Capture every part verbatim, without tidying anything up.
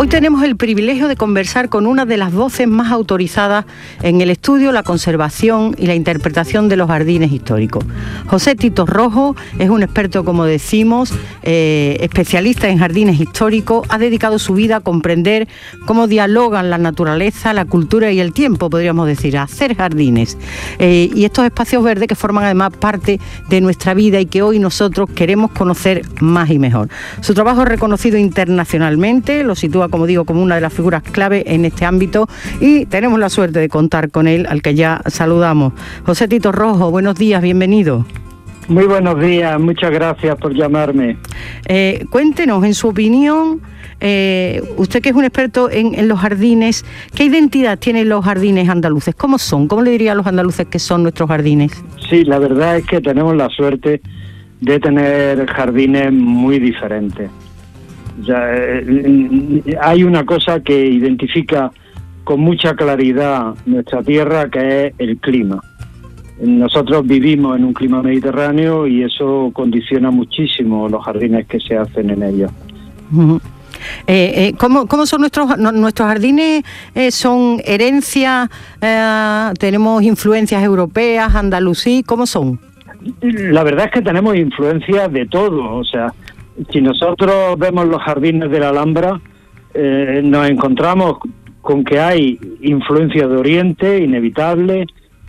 tenemos el privilegio de conversar con una de las voces más autorizadas en el estudio, la conservación y la interpretación de los jardines históricos. José Tito Rojo es un experto, como decimos, eh, especialista en jardines históricos. Ha dedicado su vida a comprender cómo dialogan la naturaleza, la cultura y el tiempo, podríamos decir, a hacer jardines. Eh, y estos espacios verdes que forman además parte de nuestra vida y que hoy nosotros queremos conocer más y mejor. Su trabajo es reconocido internacionalmente, lo sitúa, como digo, como una de las figuras clave en este ámbito, y tenemos la suerte de contar con él, al que ya saludamos. José Tito Rojo, buenos días, bienvenido. Muy buenos días, muchas gracias por llamarme. Eh, cuéntenos, en su opinión, eh, usted que es un experto en, en los jardines, ¿qué identidad tienen los jardines andaluces? ¿Cómo son? ¿Cómo le diría a los andaluces que son nuestros jardines? Sí, la verdad es que tenemos la suerte de tener jardines muy diferentes. Ya, eh, hay una cosa que identifica con mucha claridad nuestra tierra, que es el clima. Nosotros vivimos en un clima mediterráneo y eso condiciona muchísimo los jardines que se hacen en ellos. Uh-huh. Eh, eh, ¿cómo, ¿Cómo son nuestros no, nuestros jardines? Eh, ¿Son herencia? Eh, ¿Tenemos influencias europeas, andalusí? ¿Cómo son? La verdad es que tenemos influencias de todo. O sea, si nosotros vemos los jardines de la Alhambra, eh, nos encontramos con que hay influencia de Oriente, inevitable,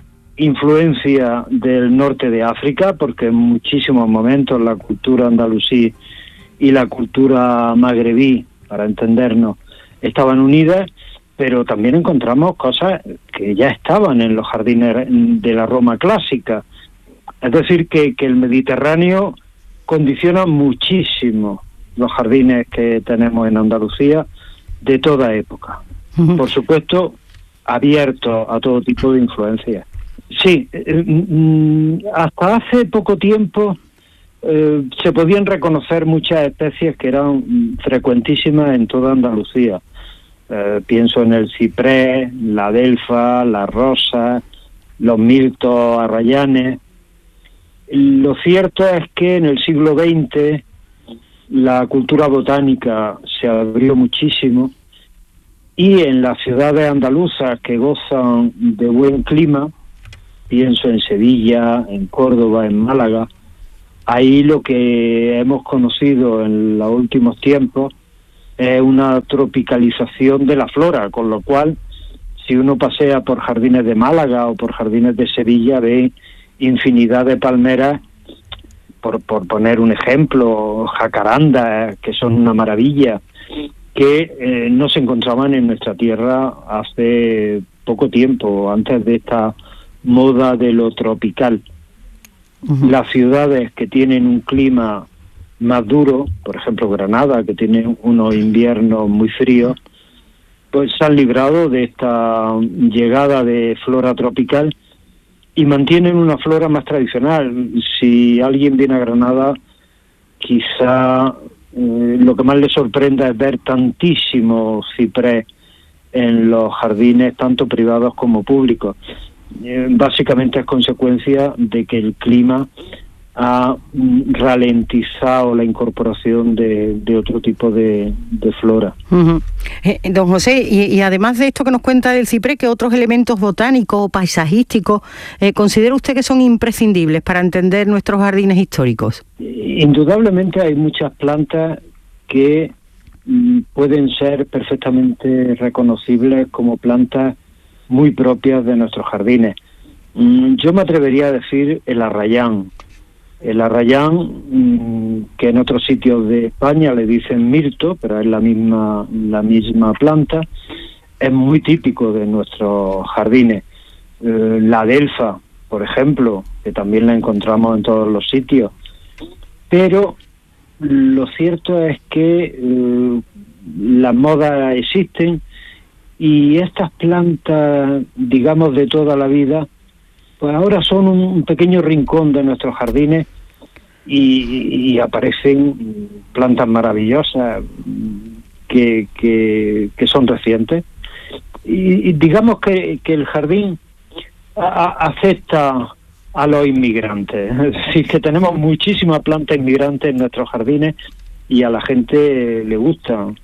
influencia del norte de África, porque en muchísimos momentos la cultura andalusí y la cultura magrebí, para entendernos, estaban unidas, pero también encontramos cosas que ya estaban en los jardines de la Roma clásica. Es decir, que, que el Mediterráneo condiciona muchísimo los jardines que tenemos en Andalucía de toda época. Uh-huh. Por supuesto, abiertos a todo tipo de influencias. Sí, eh, hasta hace poco tiempo eh, se podían reconocer muchas especies que eran frecuentísimas en toda Andalucía. Eh, pienso en el ciprés, la adelfa, la rosa, los mirtos, arrayanes. Lo cierto es que en el siglo veinte la cultura botánica se abrió muchísimo y en las ciudades andaluzas que gozan de buen clima, pienso en Sevilla, en Córdoba, en Málaga, ahí lo que hemos conocido en los últimos tiempos es una tropicalización de la flora, con lo cual si uno pasea por jardines de Málaga o por jardines de Sevilla ve infinidad de palmeras, por, por poner un ejemplo, jacarandas, que son una maravilla, que eh, no se encontraban en nuestra tierra hace poco tiempo, antes de esta moda de lo tropical. Uh-huh. Las ciudades que tienen un clima más duro, por ejemplo Granada, que tiene unos inviernos muy fríos, pues se han librado de esta llegada de flora tropical y mantienen una flora más tradicional. Si alguien viene a Granada, quizá eh, lo que más le sorprenda es ver tantísimo ciprés en los jardines, tanto privados como públicos. Eh, básicamente es consecuencia de que el clima ha ralentizado la incorporación de, de otro tipo de, de flora. Uh-huh. Eh, don José, y, y además de esto que nos cuenta del ciprés, ¿qué otros elementos botánicos o paisajísticos eh, considera usted que son imprescindibles para entender nuestros jardines históricos? Indudablemente hay muchas plantas que mm, pueden ser perfectamente reconocibles como plantas muy propias de nuestros jardines. Mm, yo me atrevería a decir el arrayán. El arrayán, mmm, que en otros sitios de España le dicen mirto, pero es la misma, la misma planta, es muy típico de nuestros jardines. Eh, la adelfa, por ejemplo, que también la encontramos en todos los sitios. Pero lo cierto es que eh, las modas existen y estas plantas, digamos, de toda la vida, pues ahora son un, un pequeño rincón de nuestros jardines y, y aparecen plantas maravillosas que, que, que son recientes. Y, y digamos que, que el jardín a, a, acepta a los inmigrantes. Es decir, que tenemos muchísimas plantas inmigrantes en nuestros jardines y a la gente le gustan.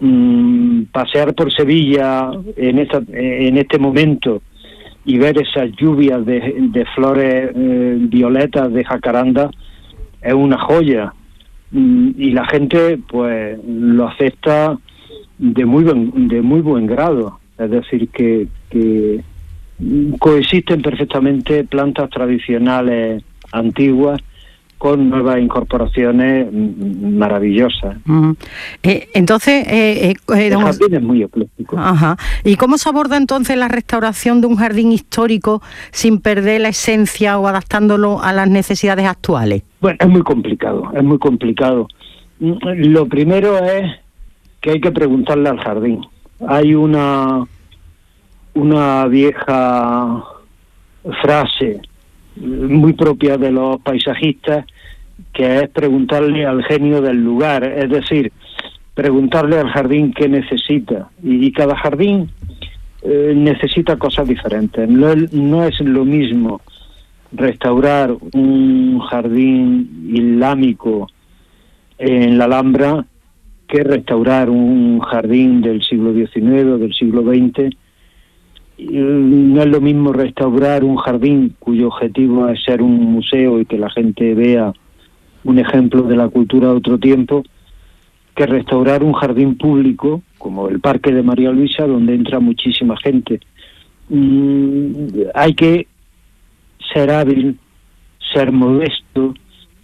mmm, pasear por Sevilla en, esta, en este momento y ver esas lluvias de, de flores eh, violetas de jacaranda es una joya. Mm, y la gente pues lo acepta de muy buen, de muy buen grado. Es decir, que, que coexisten perfectamente plantas tradicionales antiguas con nuevas incorporaciones maravillosas. Uh-huh. Eh, entonces, eh, eh, eh, el jardín es muy ecléctico. Ajá. ¿Y cómo se aborda entonces la restauración de un jardín histórico sin perder la esencia o adaptándolo a las necesidades actuales? Bueno, es muy complicado, es muy complicado. Lo primero es que hay que preguntarle al jardín. Hay una, una vieja frase muy propia de los paisajistas, que es preguntarle al genio del lugar, es decir, preguntarle al jardín qué necesita, y, y cada jardín eh, necesita cosas diferentes. No, no es lo mismo restaurar un jardín islámico en la Alhambra que restaurar un jardín del siglo diecinueve o del siglo veinte. No es lo mismo restaurar un jardín cuyo objetivo es ser un museo y que la gente vea un ejemplo de la cultura de otro tiempo, que restaurar un jardín público como el Parque de María Luisa, donde entra muchísima gente. Mm, hay que ser hábil, ser modesto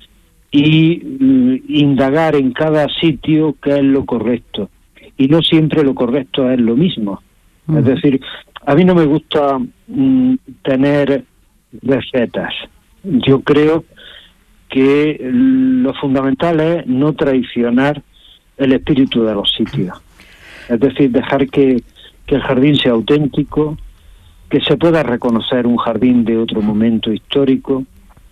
y mm, indagar en cada sitio qué es lo correcto. Y no siempre lo correcto es lo mismo. Uh-huh. Es decir, a mí no me gusta mm, tener recetas. Yo creo que lo fundamental es no traicionar el espíritu de los sitios. Es decir, dejar que, que el jardín sea auténtico, que se pueda reconocer un jardín de otro momento histórico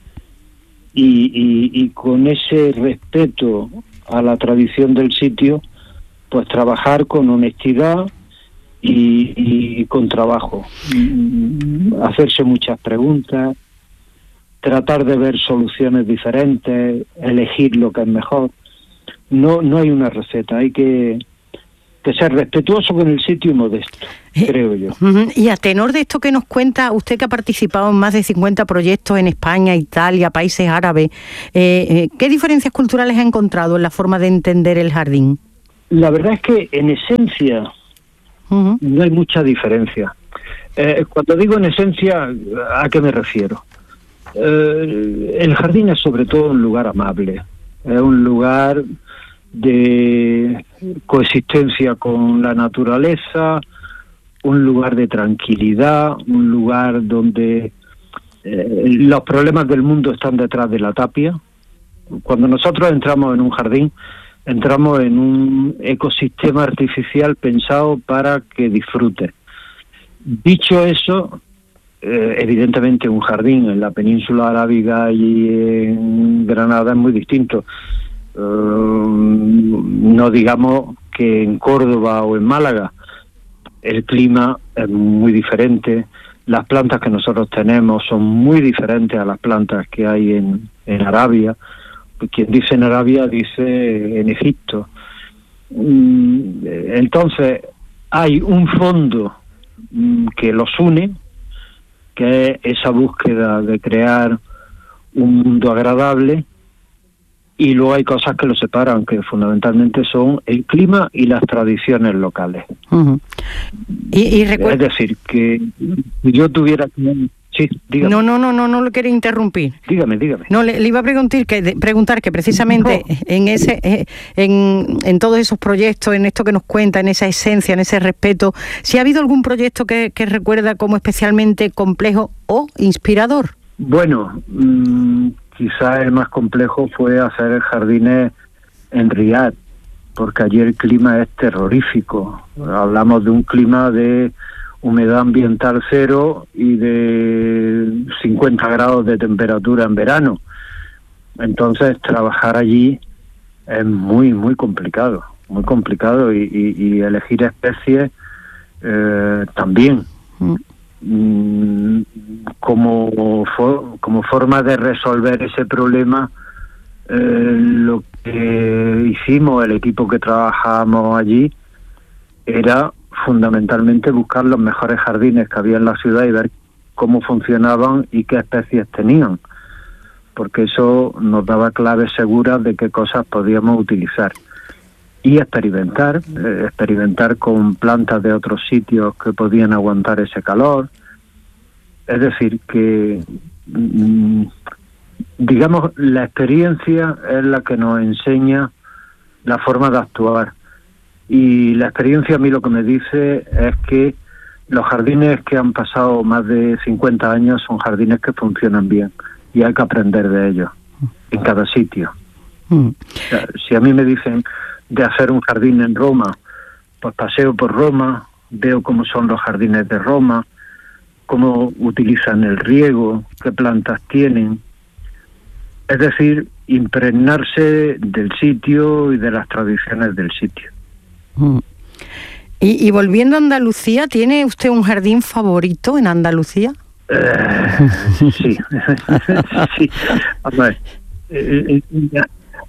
y, y, y con ese respeto a la tradición del sitio, pues trabajar con honestidad y, y con trabajo. Hacerse muchas preguntas, tratar de ver soluciones diferentes, elegir lo que es mejor. No, no hay una receta, hay que, que ser respetuoso con el sitio y modesto, creo yo. Y a tenor de esto que nos cuenta, usted que ha participado en más de cincuenta proyectos en España, Italia, países árabes, eh, eh, ¿qué diferencias culturales ha encontrado en la forma de entender el jardín? La verdad es que en esencia uh-huh. no hay mucha diferencia. Eh, cuando digo en esencia, ¿a qué me refiero? Eh, el jardín es sobre todo un lugar amable, es un lugar de coexistencia con la naturaleza, un lugar de tranquilidad, un lugar donde eh, los problemas del mundo están detrás de la tapia. Cuando nosotros entramos en un jardín, entramos en un ecosistema artificial pensado para que disfrutes. Dicho eso, eh, evidentemente un jardín en la península arábiga y en Granada es muy distinto. Uh, no digamos que en Córdoba o en Málaga. El clima es muy diferente, las plantas que nosotros tenemos son muy diferentes a las plantas que hay en, en Arabia. Quien dice en Arabia dice en Egipto. Entonces hay un fondo que los une, que es esa búsqueda de crear un mundo agradable, y luego hay cosas que los separan, que fundamentalmente son el clima y las tradiciones locales. Uh-huh. y, y recu- es decir, que si yo tuviera... Sí, dígame. No, no, no, no, no lo quiero interrumpir. Dígame, dígame. No, le, le iba a preguntar que, de, preguntar que precisamente no. en ese, eh, en, en todos esos proyectos, en esto que nos cuenta, en esa esencia, en ese respeto, si ha habido algún proyecto que, que recuerda como especialmente complejo o inspirador. Bueno, mmm, quizás el más complejo fue hacer jardines en Riad, porque allí el clima es terrorífico. Hablamos de un clima de humedad ambiental cero y de cincuenta grados de temperatura en verano. Entonces trabajar allí es muy, muy complicado, muy complicado y, y, y elegir especies eh, también. Mm. Mm, como, for, como forma de resolver ese problema, eh, lo que hicimos, el equipo que trabajamos allí, era fundamentalmente buscar los mejores jardines que había en la ciudad y ver cómo funcionaban y qué especies tenían, porque eso nos daba claves seguras de qué cosas podíamos utilizar. Y experimentar, eh, experimentar con plantas de otros sitios que podían aguantar ese calor. Es decir, que mmm, digamos, la experiencia es la que nos enseña la forma de actuar. Y la experiencia a mí lo que me dice es que los jardines que han pasado más de cincuenta años son jardines que funcionan bien y hay que aprender de ellos en cada sitio. Mm. O sea, si a mí me dicen de hacer un jardín en Roma, pues paseo por Roma, veo cómo son los jardines de Roma, cómo utilizan el riego, qué plantas tienen. Es decir, impregnarse del sitio y de las tradiciones del sitio. Mm. Y, y volviendo a Andalucía, ¿tiene usted un jardín favorito en Andalucía? Eh, sí, sí. A ver, eh, eh,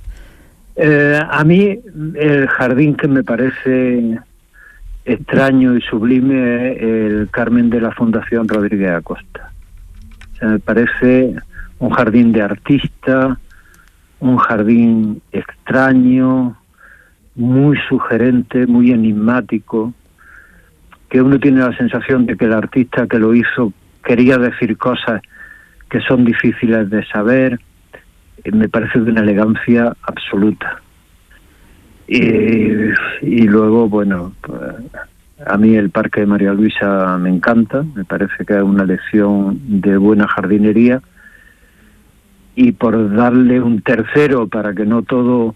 eh, a mí el jardín que me parece extraño y sublime es el Carmen de la Fundación Rodríguez Acosta. O sea, me parece un jardín de artista, un jardín extraño, muy sugerente, muy enigmático, que uno tiene la sensación de que el artista que lo hizo quería decir cosas que son difíciles de saber. Me parece de una elegancia absoluta. Y, y luego, bueno, pues, a mí el Parque de María Luisa me encanta, me parece que es una lección de buena jardinería. Y por darle un tercero, para que no todo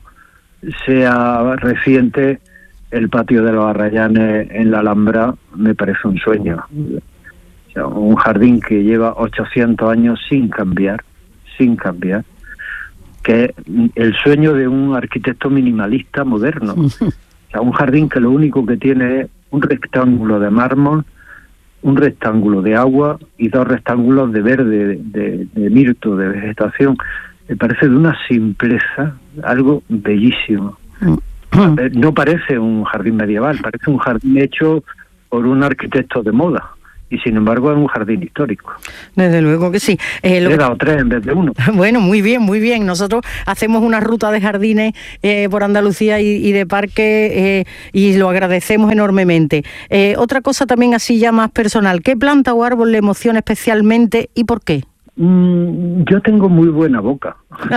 sea reciente, el patio de los Arrayanes en la Alhambra me parece un sueño. O sea, un jardín que lleva ochocientos años sin cambiar, sin cambiar, que es el sueño de un arquitecto minimalista moderno. O sea, un jardín que lo único que tiene es un rectángulo de mármol, un rectángulo de agua y dos rectángulos de verde, de, de mirto, de vegetación. Me parece de una simpleza, algo bellísimo. No parece un jardín medieval, parece un jardín hecho por un arquitecto de moda. Y sin embargo es un jardín histórico. Desde luego que sí. Eh, lo... He dado tres en vez de uno. Bueno, muy bien, muy bien. Nosotros hacemos una ruta de jardines eh, por Andalucía y, y de parques eh, y lo agradecemos enormemente. Eh, otra cosa también así ya más personal. ¿Qué planta o árbol le emociona especialmente y por qué? Mm, yo tengo muy buena boca.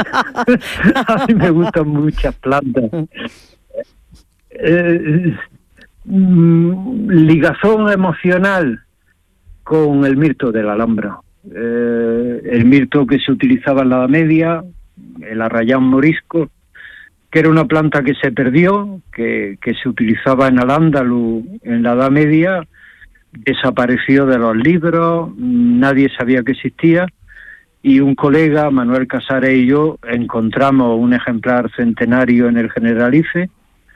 A mí me gustan muchas plantas. Eh, mm, ligazón emocional con el mirto de la Alhambra. Eh, el mirto que se utilizaba en la Edad Media, el arrayán morisco, que era una planta que se perdió, que, que se utilizaba en Al-Ándalus en la Edad Media, desapareció de los libros, nadie sabía que existía, y un colega, Manuel Casares y yo, encontramos un ejemplar centenario en el Generalife,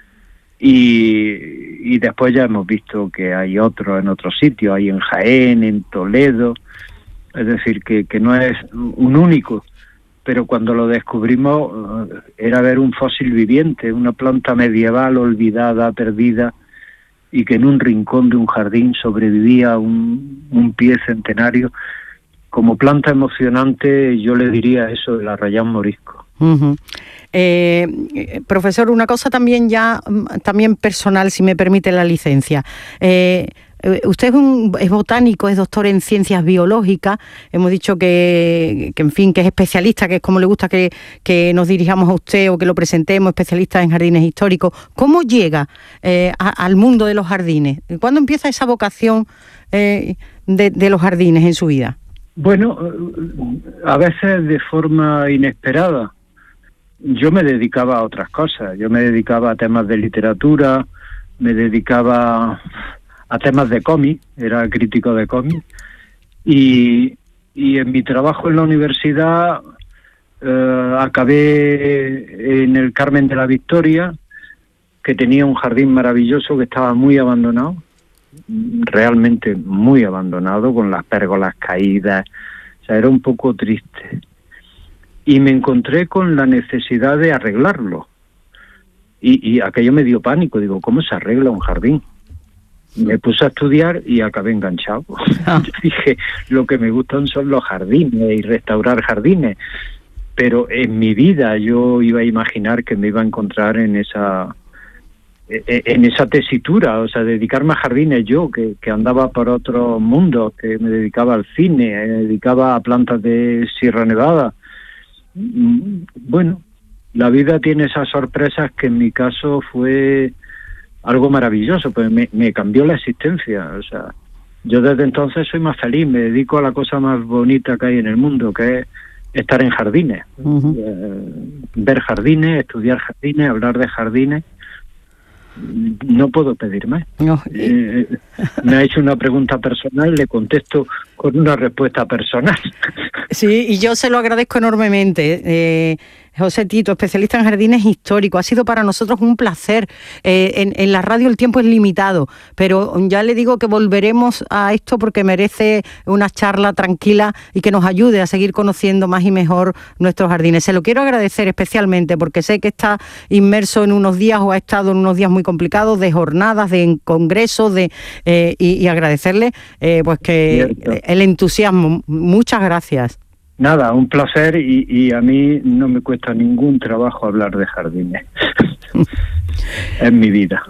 Y, y después ya hemos visto que hay otros en otros sitios, hay en Jaén, en Toledo, es decir, que, que no es un único, pero cuando lo descubrimos era ver un fósil viviente, una planta medieval olvidada, perdida, y que en un rincón de un jardín sobrevivía un, un pie centenario. Como planta emocionante yo le diría eso del arrayán morisco. Uh-huh. Eh, profesor, una cosa también ya también personal, si me permite la licencia. Eh, usted es, un, es botánico, es doctor en ciencias biológicas. Hemos dicho que, que, en fin, que es especialista, que es como le gusta que, que nos dirijamos a usted o que lo presentemos, especialista en jardines históricos. ¿Cómo llega eh, a, al mundo de los jardines? ¿Cuándo empieza esa vocación eh, de, de los jardines en su vida? Bueno, a veces de forma inesperada. Yo me dedicaba a otras cosas, yo me dedicaba a temas de literatura, me dedicaba a temas de cómic, era crítico de cómic, y, y en mi trabajo en la universidad eh, acabé en el Carmen de la Victoria, que tenía un jardín maravilloso que estaba muy abandonado, realmente muy abandonado, con las pérgolas caídas, o sea, era un poco triste. Y me encontré con la necesidad de arreglarlo. Y, y aquello me dio pánico. Digo, ¿cómo se arregla un jardín? Me puse a estudiar y acabé enganchado. Ah. Dije, lo que me gustan son los jardines y restaurar jardines. Pero en mi vida yo iba a imaginar que me iba a encontrar en esa en esa tesitura, o sea, dedicarme a jardines yo, que, que andaba por otros mundos, que me dedicaba al cine, me dedicaba a plantas de Sierra Nevada. Bueno, la vida tiene esas sorpresas que en mi caso fue algo maravilloso, pues me, me cambió la existencia. O sea, yo desde entonces soy más feliz, me dedico a la cosa más bonita que hay en el mundo, que es estar en jardines, uh-huh. eh, ver jardines, estudiar jardines, hablar de jardines. No puedo pedir más. No. Eh, me ha hecho una pregunta personal, le contesto con una respuesta personal. Sí, y yo se lo agradezco enormemente. Eh, José Tito, especialista en jardines históricos, ha sido para nosotros un placer. Eh, en, en la radio el tiempo es limitado, pero ya le digo que volveremos a esto porque merece una charla tranquila y que nos ayude a seguir conociendo más y mejor nuestros jardines. Se lo quiero agradecer especialmente porque sé que está inmerso en unos días o ha estado en unos días muy complicados de jornadas, de congresos, de eh, y, y agradecerle eh, pues que Cierto. el entusiasmo. Muchas gracias. Nada, un placer y, y a mí no me cuesta ningún trabajo hablar de jardines. Es mi vida.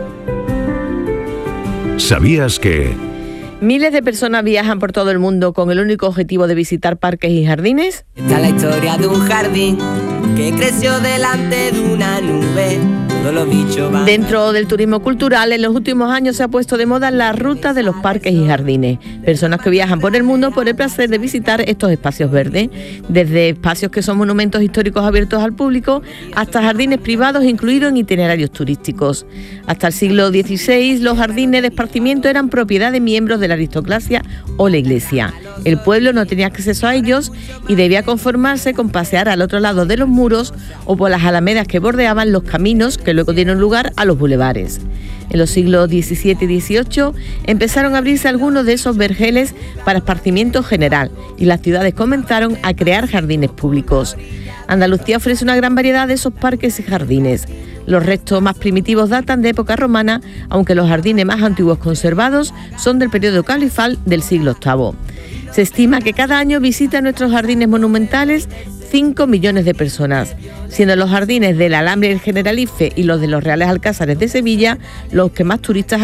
¿Sabías que...? Miles de personas viajan por todo el mundo con el único objetivo de visitar parques y jardines. Está la historia de un jardín que creció delante de una nube. Todos los bichos van... Dentro del turismo cultural, en los últimos años se ha puesto de moda la ruta de los parques y jardines. Personas que viajan por el mundo por el placer de visitar estos espacios verdes. Desde espacios que son monumentos históricos abiertos al público hasta jardines privados incluidos en itinerarios turísticos. Hasta el siglo dieciséis, los jardines de esparcimiento eran propiedad de miembros de la aristocracia o la iglesia. El pueblo no tenía acceso a ellos y debía conformarse con pasear al otro lado de los muros o por las alamedas que bordeaban los caminos que luego dieron lugar a los bulevares. En los siglos diecisiete y dieciocho empezaron a abrirse algunos de esos vergeles para esparcimiento general y las ciudades comenzaron a crear jardines públicos. Andalucía ofrece una gran variedad de esos parques y jardines. Los restos más primitivos datan de época romana, aunque los jardines más antiguos conservados son del periodo califal del siglo octavo. Se estima que cada año visitan nuestros jardines monumentales cinco millones de personas, siendo los jardines de la Alhambra y el Generalife y los de los Reales Alcázares de Sevilla los que más turistas